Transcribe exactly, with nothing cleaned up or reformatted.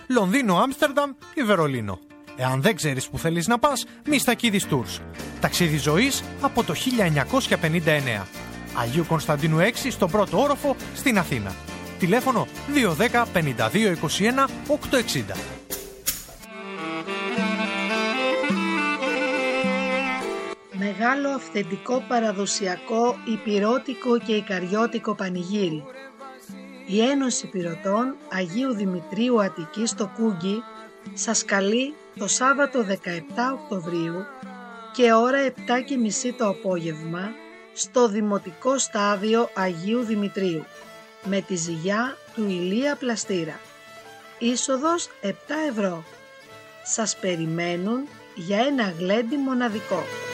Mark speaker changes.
Speaker 1: Λονδίνο, Άμστερνταμ ή Βερολίνο. Εάν δεν ξέρεις που θέλεις να πας, Μιστακίδης Tours. Ταξίδι ζωής από το χίλια εννιακόσια πενήντα εννέα. Αγίου Κωνσταντίνου έξι στον πρώτο όροφο στην Αθήνα. Τηλέφωνο δύο ένα μηδέν πέντε δύο είκοσι ένα οκτακόσια εξήντα.
Speaker 2: Μεγάλο αυθεντικό παραδοσιακό υπηρώτικο και ικαριώτικο πανηγύρι. Η Ένωση Πειρωτών Αγίου Δημητρίου Αττικής στο Κούγκι σας καλεί το Σάββατο δεκαεπτά Οκτωβρίου και ώρα επτά και μισή το απόγευμα στο Δημοτικό Στάδιο Αγίου Δημητρίου με τη ζυγιά του Ηλία Πλαστήρα. Είσοδος επτά ευρώ. Σας περιμένουν για ένα γλέντι μοναδικό.